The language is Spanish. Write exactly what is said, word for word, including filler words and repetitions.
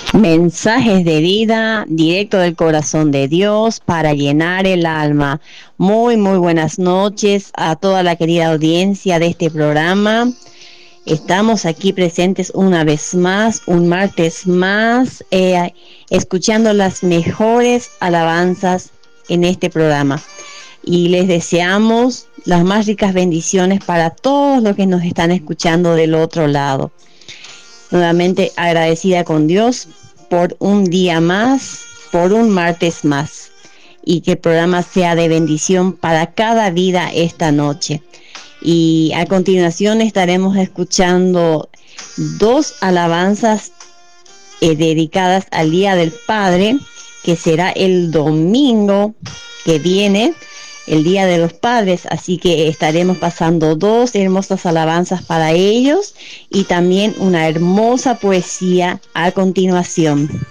Mensajes de vida directo del corazón de Dios para llenar el alma. Muy, muy buenas noches a toda la querida audiencia de este programa. Estamos aquí presentes una vez más, un martes más, eh, escuchando las mejores alabanzas en este programa. Y les deseamos las más ricas bendiciones para todos los que nos están escuchando del otro lado. Nuevamente agradecida con Dios por un día más, por un martes más, y que el programa sea de bendición para cada vida esta noche. Y a continuación estaremos escuchando dos alabanzas eh, dedicadas al Día del Padre, que será el domingo que viene, el Día de los Padres, así que estaremos pasando dos hermosas alabanzas para ellos y también una hermosa poesía a continuación.